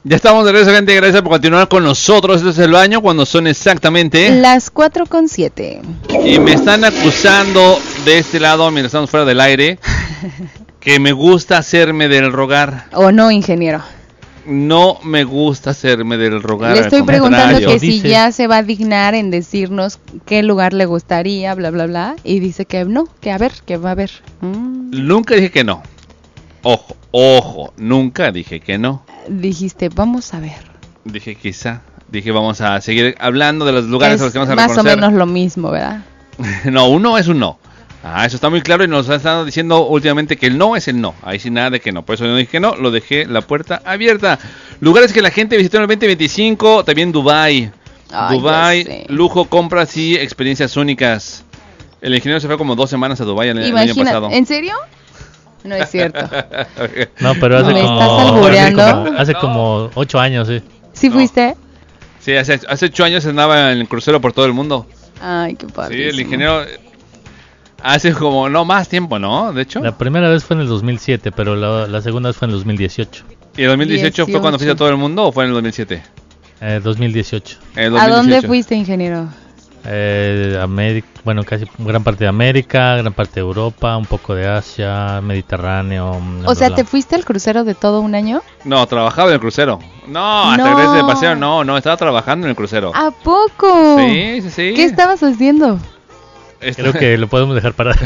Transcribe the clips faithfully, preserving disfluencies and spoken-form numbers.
Ya estamos de regreso, gente. Gracias por continuar con nosotros. Este es El Baño, cuando son exactamente las cuatro con siete. Y me están acusando de este lado, mientras estamos fuera del aire, que me gusta hacerme del rogar. ¿O no, ingeniero? No me gusta hacerme del rogar. Le estoy preguntando que si ya se va a dignar en decirnos qué lugar le gustaría, bla, bla, bla. Y dice que no, que a ver, que va a ver. Mm. Nunca dije que no. Ojo, ojo, nunca dije que no. Dijiste, vamos a ver. Dije quizá. Dije, vamos a seguir hablando de los lugares es a los que vamos a más reconocer. o menos lo mismo, ¿verdad? No, un no es un no. Ah, eso está muy claro y nos han estado diciendo últimamente que el no es el no. Ahí sí nada de que no. Por eso no dije que no, lo dejé la puerta abierta. Lugares que la gente visitó en el veinte veinticinco, también Dubái. Ay, Dubái, lujo, compras y experiencias únicas. El ingeniero se fue como dos semanas a Dubái el, el año pasado. ¿En serio? No es cierto. No, pero hace ¿Me como... estás albureando? Hace como, hace como ocho años, sí. ¿Sí no. fuiste? Sí, hace, hace ocho años andaba en el crucero por todo el mundo. Ay, qué padre. Sí, el ingeniero... Hace como, no, más tiempo, ¿no? De hecho. La primera vez fue en el dos mil siete, pero la, la segunda vez fue en el dos mil dieciocho. ¿Y el dos mil dieciocho, dieciocho fue cuando fuiste a todo el mundo o fue en el dos mil siete? Eh, dos mil dieciocho. El dos mil dieciocho. ¿A dónde fuiste, ingeniero? Eh, América, bueno, casi gran parte de América, gran parte de Europa, un poco de Asia, Mediterráneo. O sea, ¿te fuiste al crucero de todo un año? No, trabajaba en el crucero. No, hasta no. el de paseo, no, no, estaba trabajando en el crucero. ¿A poco? Sí, sí, sí. ¿Qué estabas haciendo? Creo que lo podemos dejar para...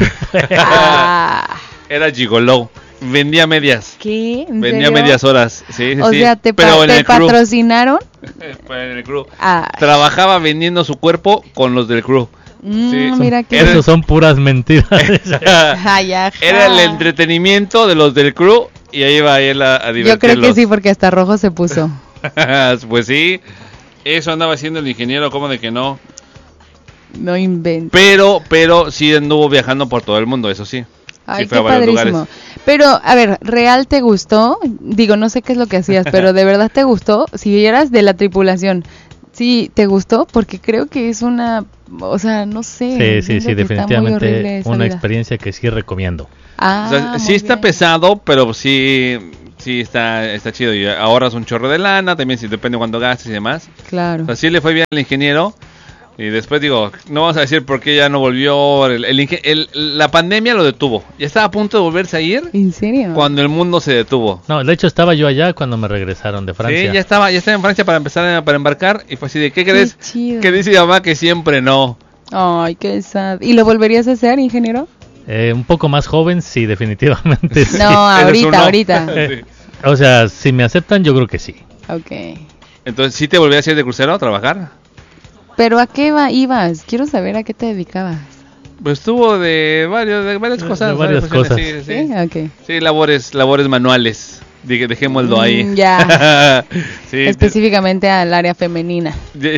ah. Era gigoló. Vendía medias. ¿Qué? ¿En Vendía serio? medias horas. Sí, sí, o sí. sea, ¿te, pa Pero en ¿te el crew. patrocinaron? En el crew. Ah. Trabajaba vendiendo su cuerpo con los del crew. Mm, sí. Mira que Eso son puras mentiras. Ay, ajá. Era el entretenimiento de los del crew y ahí iba él a, a divertirlos. Yo creo que sí, porque hasta rojo se puso. Pues sí, eso andaba haciendo el ingeniero, ¿cómo de que no? No inventes. Pero, pero sí anduvo viajando por todo el mundo, eso sí. Ay, sí fue qué a varios padrísimo. lugares. Pero, a ver, ¿real te gustó? Digo, no sé qué es lo que hacías, pero ¿de verdad te gustó? Si eras de la tripulación, ¿sí te gustó? Porque creo que es una, o sea, no sé. Sí, sí, sí, definitivamente una experiencia que sí recomiendo. Ah, o sea, sí está bien. pesado, pero sí, sí está, está chido. Y ahorras un chorro de lana, también si depende de cuánto gastes y demás. Claro. O sea, sí le fue bien al ingeniero. Y después digo, no vamos a decir por qué ya no volvió. El, el, el, la pandemia lo detuvo. Ya estaba a punto de volverse a ir. ¿En serio? Cuando el mundo se detuvo. No, de hecho estaba yo allá cuando me regresaron de Francia. Sí, ya estaba, ya estaba en Francia para empezar a, para embarcar. Y fue así de, ¿qué crees? Qué chido. Que dice mi mamá que siempre no. Ay, qué sad. ¿Y lo volverías a hacer, ingeniero? Eh, un poco más joven, sí, definitivamente sí. No, ahorita, no. ahorita. Sí. O sea, si me aceptan, yo creo que sí. Ok. Entonces, ¿sí te volvías a ir de crucero a trabajar? ¿Pero a qué va, ibas? Quiero saber a qué te dedicabas. Pues estuvo de, varios, de varias cosas. De varias cosas. Sí, sí. ¿Sí? Ok. Sí, labores, labores manuales. Dije, dejémoslo ahí. Mm, ya. Sí, específicamente al área femenina.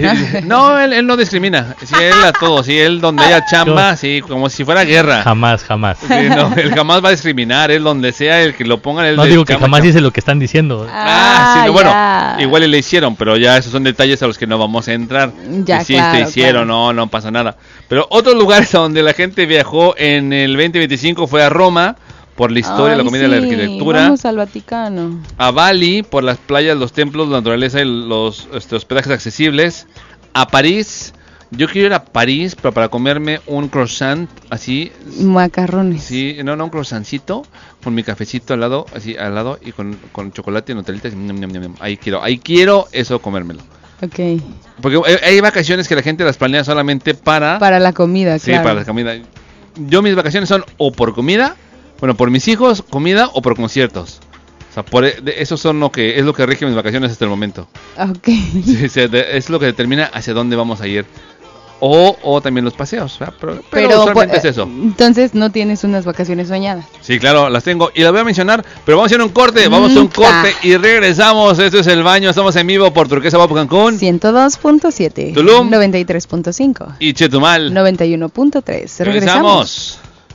no, él, él no discrimina. Sí, él a todo. Sí, él donde haya chamba, sí, como si fuera guerra. Jamás, jamás. Sí, no, él jamás va a discriminar. Él donde sea el que lo pongan. Él no digo que chamba, jamás chamba. dice lo que están diciendo. Ah, sí, no, bueno, ya. igual le hicieron, pero ya esos son detalles a los que no vamos a entrar. Ya, sí, claro, te hicieron, claro. no, no pasa nada. Pero otros lugares a donde la gente viajó en el veinte veinticinco fue a Roma, por la historia, Ay, la comida sí, y la arquitectura. Vamos al Vaticano. A Bali, por las playas, los templos, la naturaleza y los este, hospedajes accesibles. A París, yo quiero ir a París, pero para comerme un croissant así. Macarrones. Sí, no, no, un croissancito con mi cafecito al lado, así al lado y con, con chocolate y Nutellita. Ñam, ñam, ñam, ñam. Ahí quiero, ahí quiero eso comérmelo. Ok. Porque hay vacaciones que la gente las planea solamente para... Para la comida, sí, claro. para la comida. Yo mis vacaciones son o por comida, bueno, por mis hijos, comida o por conciertos. O sea, por eso son lo que es lo que rige mis vacaciones hasta el momento. Ok. Sí, sí, es lo que determina hacia dónde vamos a ir. O, o también los paseos, ¿verdad? Pero, pero, Pero usualmente pues, es eso. Entonces no tienes unas vacaciones soñadas. Sí, claro, las tengo y las voy a mencionar, pero vamos a hacer un corte, vamos a un corte y regresamos. Esto es El Baño, estamos en vivo por Turquesa Pop Cancún, ciento dos punto siete, Tulum, noventa y tres punto cinco y Chetumal. noventa y uno punto tres. Regresamos.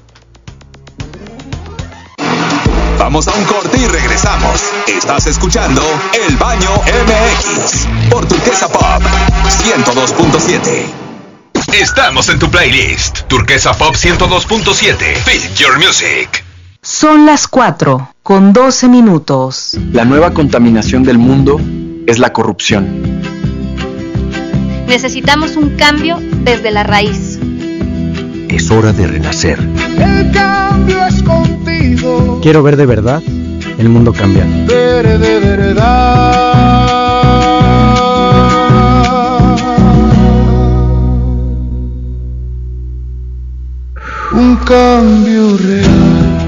Vamos a un corte y regresamos. Estás escuchando El Baño M X por Turquesa Pop ciento dos punto siete. Estamos en tu playlist Turquesa Pop ciento dos punto siete. Feel your music. Son las cuatro con doce minutos. La nueva contaminación del mundo es la corrupción. Necesitamos un cambio desde la raíz. Es hora de renacer. El cambio es contigo. Quiero ver de verdad el mundo cambiar. Ver de verdad. Un cambio real.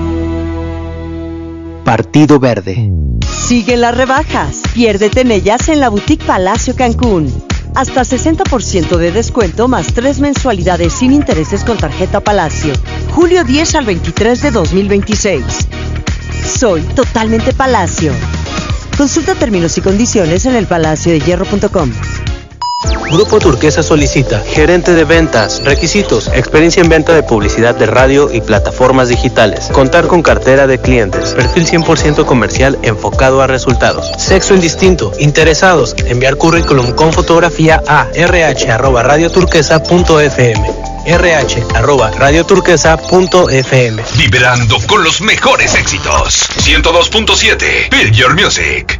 Partido Verde. Siguen las rebajas. Piérdete en ellas en la Boutique Palacio Cancún. Hasta sesenta por ciento de descuento más tres mensualidades sin intereses con tarjeta Palacio. Julio diez al veintitrés de dos mil veintiséis. Soy totalmente Palacio. Consulta términos y condiciones en el palacio de hierro punto com. Grupo Turquesa solicita gerente de ventas. Requisitos: experiencia en venta de publicidad de radio y plataformas digitales. Contar con cartera de clientes. Perfil cien por ciento comercial enfocado a resultados. Sexo indistinto. Interesados. Enviar currículum con fotografía a r h arroba radio turquesa punto f m. r h arroba radio turquesa punto f m. Vibrando con los mejores éxitos. ciento dos punto siete Build Your Music.